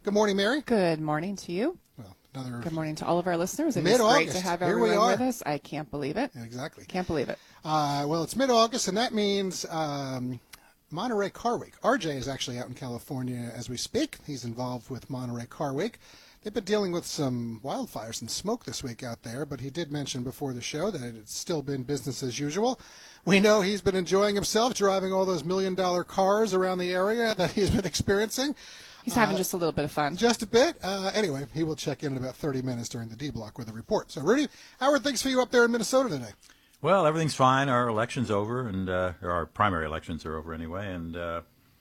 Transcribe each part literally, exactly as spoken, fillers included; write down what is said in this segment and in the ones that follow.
Good morning, Mary. Good morning to you. Well, another Good morning to all of our listeners. It is Mid-August. great to have Here we everyone are. with us. I can't believe it. Yeah, exactly. Can't believe it. Uh, well, it's mid-August, and that means um, Monterey Car Week. R J is actually out in California as we speak. He's involved with Monterey Car Week. They've been dealing with some wildfires and smoke this week out there, but he did mention before the show that it's still been business as usual. We know he's been enjoying himself driving all those million-dollar cars around the area that he's been experiencing. He's having Uh, just a little bit of fun. Just a bit. Uh, anyway, he will check in in about thirty minutes during the D Block with a report. So, Rudy, how are things for you up there in Minnesota today? Well, everything's fine. Our election's over, and uh, or our primary elections are over anyway. And uh,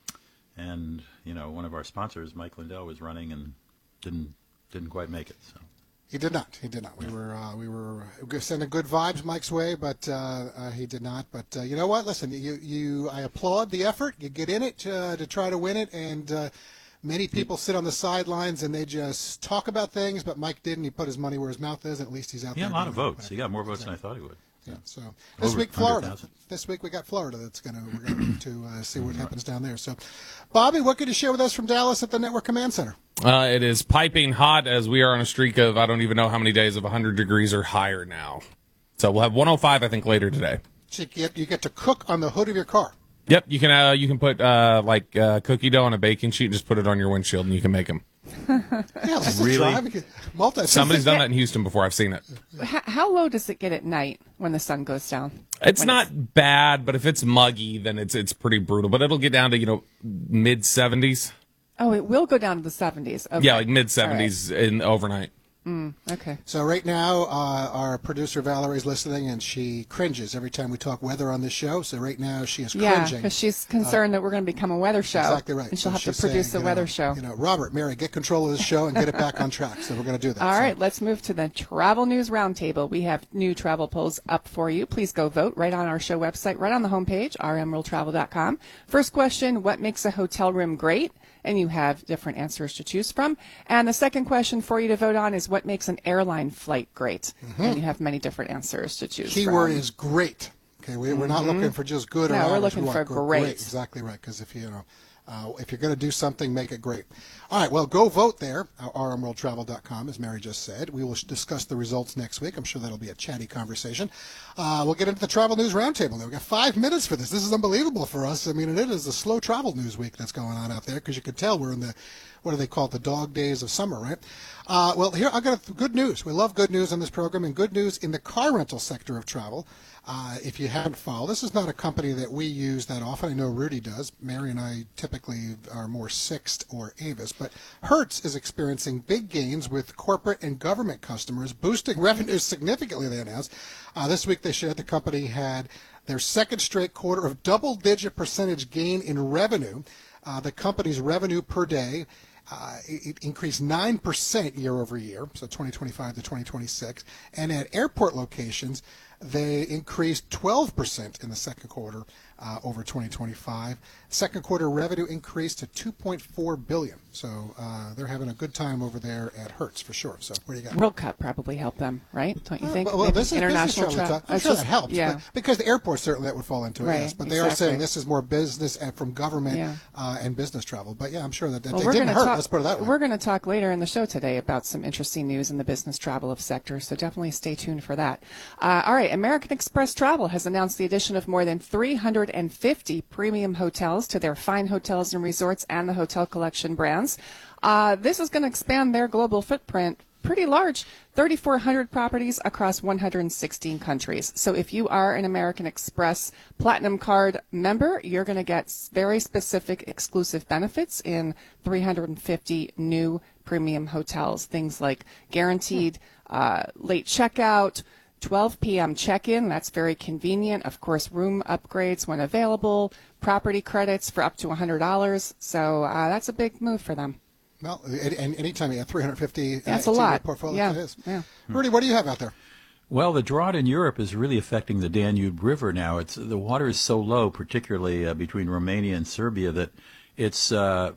and you know, one of our sponsors, Mike Lindell, was running and didn't didn't quite make it. So He did not. He did not. We were uh, we were sending good vibes Mike's way, but uh, uh, he did not. But uh, you know what? Listen, you you I applaud the effort. You get in it uh, to try to win it, and uh, many people sit on the sidelines and they just talk about things. But Mike didn't. He put his money where his mouth is. At least he's out he there. got a lot of doing it. votes. He got more votes than I thought he would. Yeah. So this Over week, Florida. one hundred thousand. This week we got Florida. That's gonna we're going to uh, see what happens down there. So, Bobby, what could you share with us from Dallas at the Network Command Center? Uh, it is piping hot as we are on a streak of I don't even know how many days of one hundred degrees or higher now. So we'll have one oh five, I think, later today. So you get you get to cook on the hood of your car. Yep, you can uh, you can put uh, like uh, cookie dough on a baking sheet and just put it on your windshield and you can make them. Yeah, that's Really? a try. We could- Multi. Somebody's done that in Houston before. I've seen it. H- how low does it get at night when the sun goes down? It's When not bad, but if it's muggy, then it's it's pretty brutal. But it'll get down to you know mid seventies. Oh, it will go down to the seventies. Okay. Yeah, like mid seventies in overnight. Okay. So right now, uh, our producer Valerie's listening, and she cringes every time we talk weather on this show. So right now, she is Yeah, cringing. because she's concerned that we're going to become a weather show. Exactly right. And she'll So have to she's produce saying, a you weather know, show. You know, Robert, Mary, get control of this show and get it back on track. So we're going to do that. All So- right, let's move to the Travel News Roundtable. We have new travel polls up for you. Please go vote right on our show website, right on the homepage, r m world travel dot com. First question, what makes a hotel room great? And you have different answers to choose from. And the second question for you to vote on is what makes an airline flight great? And you have many different answers to choose Keyword from. is great. Okay, we, we're not looking for just good or No, we're average. looking We for want gr- great. Exactly right. Because if you know, uh, if you're going to do something, make it great. All right. Well, go vote there. r m world travel dot com, as Mary just said. We will sh- discuss the results next week. I'm sure that'll be a chatty conversation. Uh, we'll get into the Travel News Roundtable. We've got five minutes for this. This is unbelievable for us. I mean, it is a slow travel news week that's going on out there because you can tell we're in the, what do they call it, the dog days of summer, right? Uh, well, here I've got good news. We love good news on this program, and good news in the car rental sector of travel. Uh, if you haven't followed, this is not a company that we use that often. I know Rudy does. Mary and I typically are more Sixt or Avis, but Hertz is experiencing big gains with corporate and government customers, boosting revenues significantly, they announced. Uh, this week they shared the company had their second straight quarter of double-digit percentage gain in revenue. Uh, the company's revenue per day Uh, it, it increased nine percent year over year, so twenty twenty-five to twenty twenty-six. And at airport locations, they increased twelve percent in the second quarter uh, over twenty twenty-five. Second quarter revenue increased to two point four billion dollars. So uh, they're having a good time over there at Hertz for sure. So what do you got? World Cup probably helped them, right? Don't you think? Uh, well, Maybe this is international business travel. travel. I'm It's sure just- that helps. Yeah. But because the airport, certainly that would fall into it, Right, yes. But they are exactly. saying this is more business and from government Yeah. uh, and business travel. But yeah, I'm sure that, that Well, they we're didn't gonna hurt. talk, Let's put it that way. We're going to talk later in the show today about some interesting news in the business travel of sector, so definitely stay tuned for that. Uh, all right, American Express Travel has announced the addition of more than three hundred fifty premium hotels to their Fine Hotels and Resorts and the Hotel Collection brands. Uh, this is going to expand their global footprint pretty large, thirty-four hundred properties across one hundred sixteen countries. So if you are an American Express Platinum Card member, you're going to get very specific exclusive benefits in three hundred fifty new premium hotels, things like guaranteed uh, late checkout, twelve p.m. check-in, that's very convenient. Of course, room upgrades when available, property credits for up to one hundred dollars. So uh, that's a big move for them. Well, and anytime you have three hundred fifty That's uh, a to your lot. portfolio, Yeah, it is. yeah. Rudy, what do you have out there? Well, the drought in Europe is really affecting the Danube River now. It's the water is so low, particularly uh, between Romania and Serbia, that it's uh,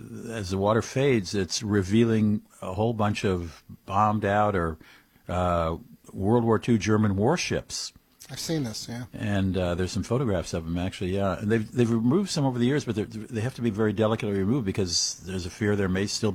as the water fades, it's revealing a whole bunch of bombed out or uh, World War Two German warships. I've seen this, yeah. And uh, there's some photographs of them, actually, yeah. And they've, they've removed some over the years, but they're- they have to be very delicately removed because there's a fear there may still